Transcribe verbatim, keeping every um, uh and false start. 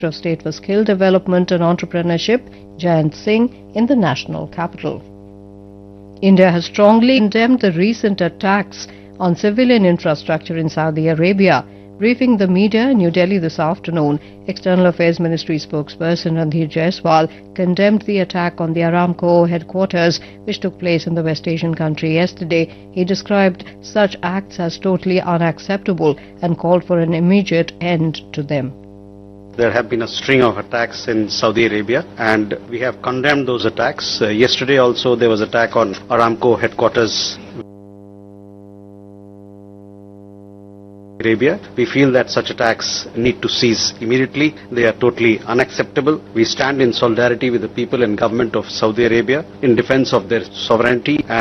of State for Skill Development and Entrepreneurship, Jayant Singh, in the national capital. India has strongly condemned the recent attacks on civilian infrastructure in Saudi Arabia. Briefing the media in New Delhi this afternoon, External Affairs Ministry spokesperson Randhir Jaiswal condemned the attack on the Aramco headquarters which took place in the West Asian country yesterday. He described such acts as totally unacceptable and called for an immediate end to them. There have been a string of attacks in Saudi Arabia and we have condemned those attacks. Uh, yesterday also there was an attack on Aramco headquarters Arabia. We feel that such attacks need to cease immediately. They are totally unacceptable. We stand in solidarity with the people and government of Saudi Arabia in defense of their sovereignty.